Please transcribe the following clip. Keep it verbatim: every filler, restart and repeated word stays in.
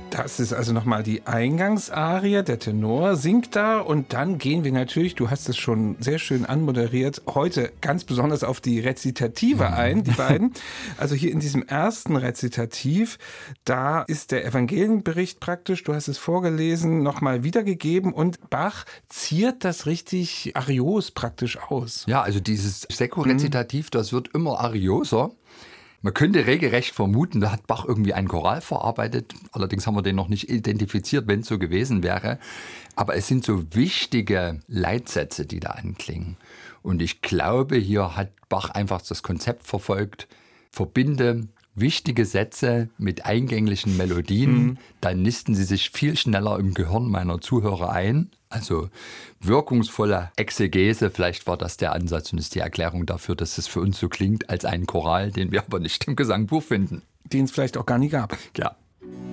Das ist also nochmal die Eingangsarie, der Tenor singt da und dann gehen wir natürlich, du hast es schon sehr schön anmoderiert, heute ganz besonders auf die Rezitative ein, die beiden. Also hier in diesem ersten Rezitativ, da ist der Evangelienbericht praktisch, du hast es vorgelesen, nochmal wiedergegeben und Bach ziert das richtig arios praktisch aus. Ja, also dieses Sekko-Rezitativ, das wird immer arioser. Man könnte regelrecht vermuten, da hat Bach irgendwie einen Choral verarbeitet. Allerdings haben wir den noch nicht identifiziert, wenn es so gewesen wäre. Aber es sind so wichtige Leitsätze, die da anklingen. Und ich glaube, hier hat Bach einfach das Konzept verfolgt, verbinde wichtige Sätze mit eingänglichen Melodien, mhm. dann nisten sie sich viel schneller im Gehirn meiner Zuhörer ein. Also wirkungsvolle Exegese, vielleicht war das der Ansatz und ist die Erklärung dafür, dass es für uns so klingt als ein Choral, den wir aber nicht im Gesangbuch finden. Den es vielleicht auch gar nie gab. Ja.